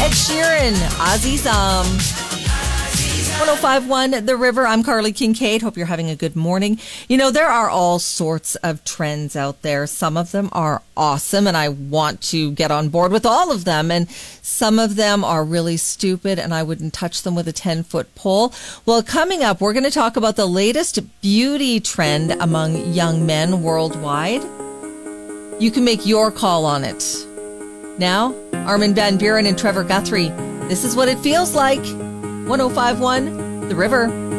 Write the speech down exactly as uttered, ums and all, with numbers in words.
Ed Sheeran, Azizam. one oh five point one The River. I'm Carly Kincaid. Hope you're having a good morning. You know, there are all sorts of trends out there. Some of them are awesome, and I want to get on board with all of them. And some of them are really stupid, and I wouldn't touch them with a ten-foot pole. Well, coming up, we're going to talk about the latest beauty trend among young men worldwide. You can make your call on it. Now, Armin van Buren and Trevor Guthrie. This is what it feels like. one oh five point one The River.